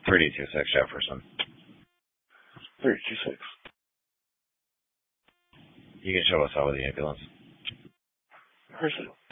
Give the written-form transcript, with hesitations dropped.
3226 Jefferson. 326. You can show us out with the ambulance. Person.